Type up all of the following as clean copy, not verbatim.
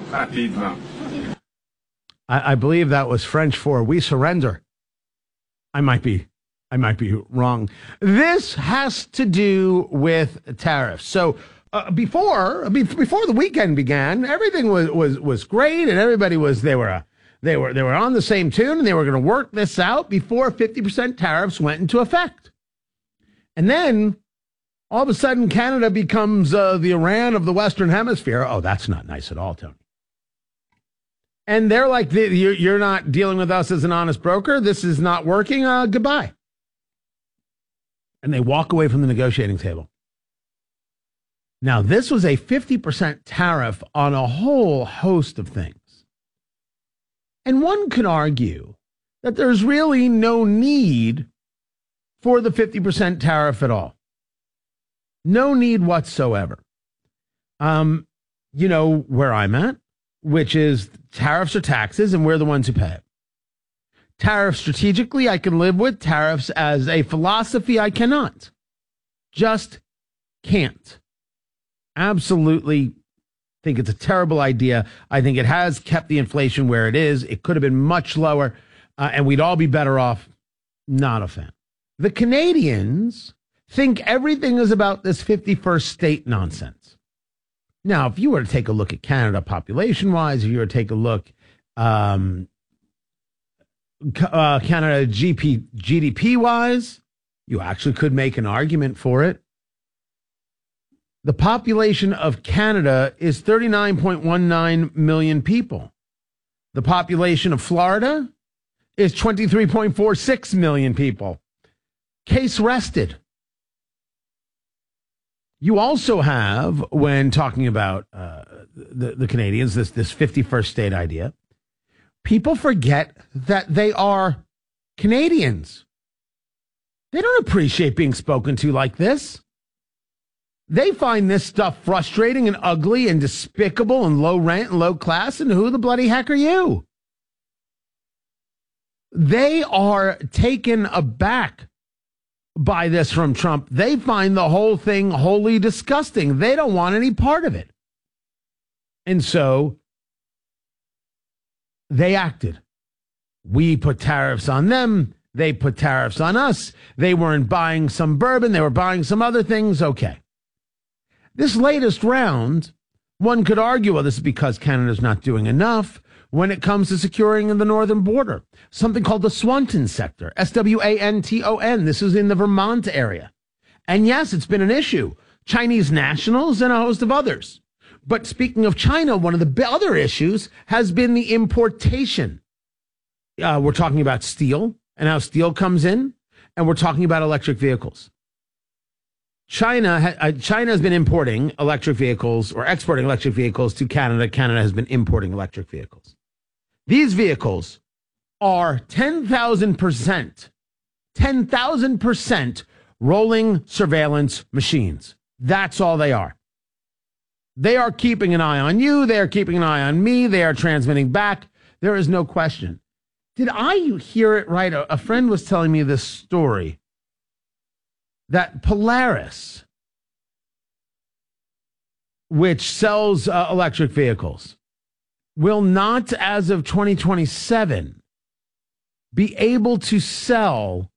rapidement. I believe that was French for "we surrender." I might be wrong. This has to do with tariffs. So before the weekend began, everything was great, and everybody was they were on the same tune, and they were going to work this out before 50% tariffs went into effect. And then all of a sudden, Canada becomes the Iran of the Western Hemisphere. Oh, that's not nice at all, Tony. And they're like, you're not dealing with us as an honest broker. This is not working. Goodbye. And they walk away from the negotiating table. Now, this was a 50% tariff on a whole host of things. And one could argue that there's really no need for the 50% tariff at all. No need whatsoever. You know where I'm at, which is tariffs are taxes, and we're the ones who pay it. Tariffs strategically, I can live with. Tariffs as a philosophy, I cannot. Just can't. Absolutely think it's a terrible idea. I think it has kept the inflation where it is. It could have been much lower, and we'd all be better off. Not a fan. The Canadians think everything is about this 51st state nonsense. Now, if you were to take a look at Canada population-wise, if you were to take a look Canada GDP-wise, you actually could make an argument for it. The population of Canada is 39.19 million people. The population of Florida is 23.46 million people. Case rested. You also have, when talking about the Canadians, this 51st state idea, people forget that they are Canadians. They don't appreciate being spoken to like this. They find this stuff frustrating and ugly and despicable and low rent and low class, and who the bloody heck are you? They are taken aback by this from Trump. They find the whole thing wholly disgusting. They don't want any part of it. And so they acted. We put tariffs on them. They put tariffs on us. They weren't buying some bourbon. They were buying some other things. Okay. This latest round, one could argue, well, this is because Canada's not doing enough when it comes to securing the northern border. Something called the Swanton sector, Swanton. This is in the Vermont area. And yes, it's been an issue. Chinese nationals and a host of others. But speaking of China, one of the other issues has been the importation. We're talking about steel and how steel comes in, and we're talking about electric vehicles. China has been importing electric vehicles or exporting electric vehicles to Canada. Canada has been importing electric vehicles. These vehicles are 10,000% rolling surveillance machines. That's all they are. They are keeping an eye on you. They are keeping an eye on me. They are transmitting back. There is no question. Did I hear it right? A friend was telling me this story that Polaris, which sells electric vehicles, will not, as of 2027, be able to sell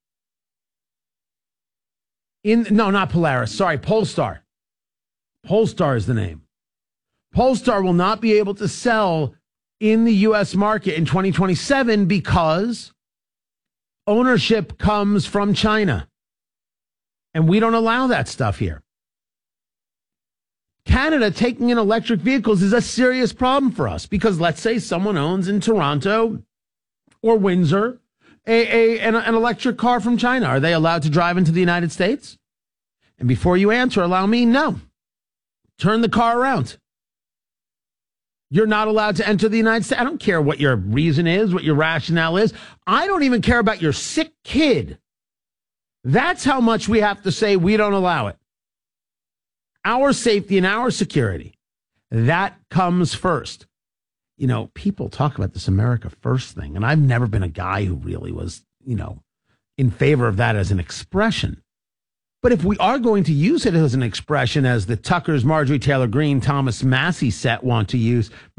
not Polaris, sorry, Polestar. Polestar is the name. Polestar will not be able to sell in the U.S. market in 2027 because ownership comes from China. And we don't allow that stuff here. Canada taking in electric vehicles is a serious problem for us because let's say someone owns in Toronto or Windsor an electric car from China. Are they allowed to drive into the United States? And before you answer, allow me, no. Turn the car around. You're not allowed to enter the United States. I don't care what your reason is, what your rationale is. I don't even care about your sick kid. That's how much we have to say we don't allow it. Our safety and our security, that comes first. You know, people talk about this America First thing, and I've never been a guy who really was, in favor of that as an expression. But if we are going to use it as an expression, as the Tuckers, Marjorie Taylor Greene, Thomas Massey set want to use,